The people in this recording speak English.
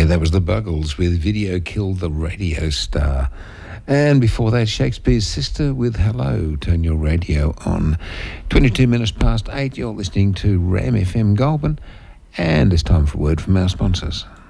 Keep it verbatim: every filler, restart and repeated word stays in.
Yeah, that was the Buggles with Video Killed the Radio Star. And before that, Shakespeare's Sister with Hello, Turn Your Radio On. twenty-two minutes past eight, you're listening to Ram F M Goulburn, and it's time for a word from our sponsors.